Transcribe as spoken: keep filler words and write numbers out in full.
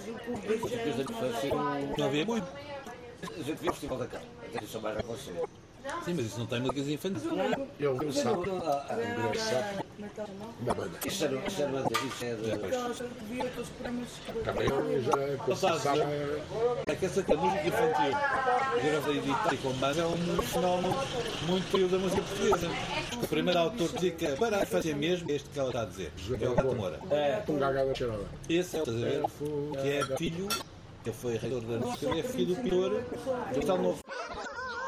Não havia muito. A gente viu o Festival da Carne, até que chamar a você. Sim, mas isso não tem músicas infantis. Eu não sabe. Engraçado. Da banda. Isto era isto era uma delícia. Também eu já confessava. É que essa que a música infantil, graças a editar e com banda, é um fenómeno muito período da música portuguesa. O primeiro autor de música para a fazer mesmo é este que ela está a dizer, é o Gato Moura. É, com gaga da cheirada. Esse é o estás a ver, que é filho, que foi reitor da música, é filho do pintor do Cristal Novo.